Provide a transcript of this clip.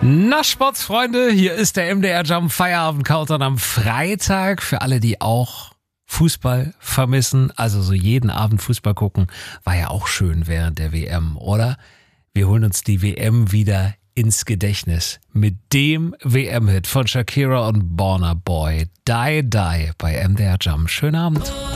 Na, Sportsfreunde, hier ist der MDR Jump Feierabend Countdown am Freitag. Für alle, die auch Fußball vermissen, also so jeden Abend Fußball gucken, war ja auch schön während der WM, oder? Wir holen uns die WM wieder ins Gedächtnis mit dem WM-Hit von Shakira und Burna Boy, Die Die bei MDR Jump. Schönen Abend.